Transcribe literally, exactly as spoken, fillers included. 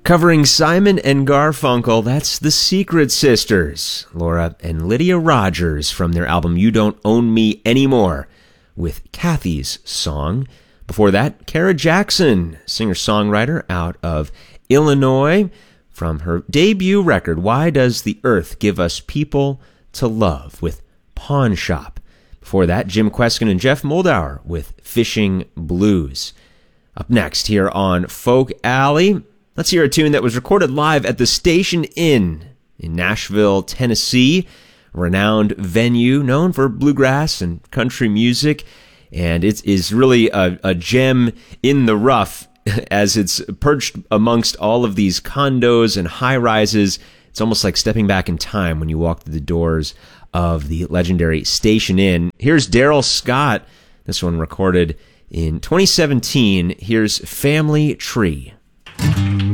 Covering Simon and Garfunkel, that's the Secret Sisters, Laura and Lydia Rogers, from their album You Don't Own Me Anymore, with Kathy's Song. Before that, Kara Jackson, singer-songwriter out of Illinois, from her debut record, Why Does the Earth Give Us People to Love, with Pawn Shop. Before that, Jim Kweskin and Jeff Moldauer with Fishing Blues. Up next here on Folk Alley, let's hear a tune that was recorded live at the Station Inn in Nashville, Tennessee, a renowned venue known for bluegrass and country music, and it is really a, a gem in the rough as it's perched amongst all of these condos and high-rises. It's almost like stepping back in time when you walk through the doors of the legendary Station Inn. Here's Daryl Scott, this one recorded in twenty seventeen. Here's Family Tree.